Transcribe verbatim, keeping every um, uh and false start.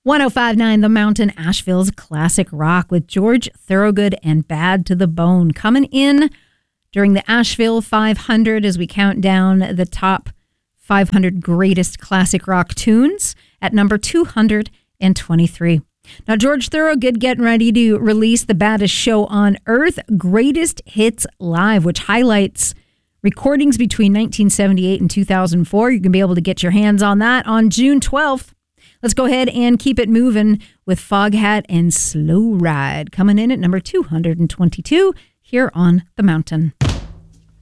one oh five point nine The Mountain, Asheville's classic rock with George Thorogood and Bad to the Bone coming in during the Asheville five hundred as we count down the top five hundred greatest classic rock tunes at number two hundred twenty-three. Now, George Thorogood getting ready to release the baddest show on earth, Greatest Hits Live, which highlights recordings between nineteen seventy-eight and two thousand four. You're going to be able to get your hands on that on June twelfth. Let's go ahead and keep it moving with Foghat and Slow Ride coming in at number two hundred twenty-two here on The Mountain.